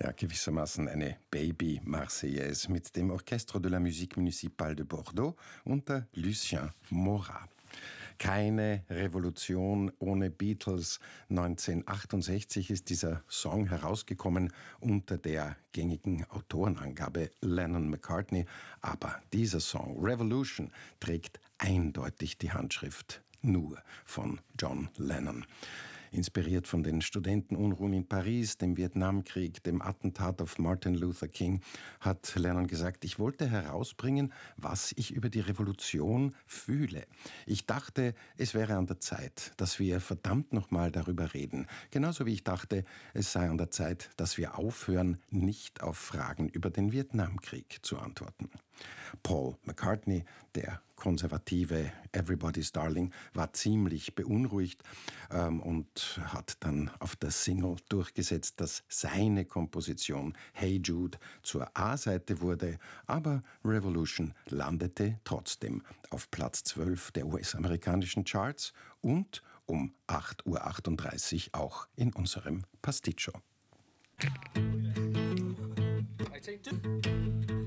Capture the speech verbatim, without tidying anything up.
Ja, gewissermaßen eine Baby-Marseillaise mit dem Orchestre de la Musique Municipale de Bordeaux unter Lucien Morat. Keine Revolution ohne Beatles. neunzehnhundertachtundsechzig ist dieser Song herausgekommen unter der gängigen Autorenangabe Lennon-McCartney. Aber dieser Song, Revolution, trägt eindeutig die Handschrift nur von John Lennon. Inspiriert von den Studentenunruhen in Paris, dem Vietnamkrieg, dem Attentat auf Martin Luther King, hat Lennon gesagt, ich wollte herausbringen, was ich über die Revolution fühle. Ich dachte, es wäre an der Zeit, dass wir verdammt nochmal darüber reden. Genauso wie ich dachte, es sei an der Zeit, dass wir aufhören, nicht auf Fragen über den Vietnamkrieg zu antworten. Paul McCartney, der konservative Everybody's Darling, war ziemlich beunruhigt ähm, und hat dann auf der Single durchgesetzt, dass seine Komposition Hey Jude zur A-Seite wurde, aber Revolution landete trotzdem auf Platz zwölf der U S-amerikanischen Charts und um acht Uhr achtunddreißig auch in unserem Pasticcio.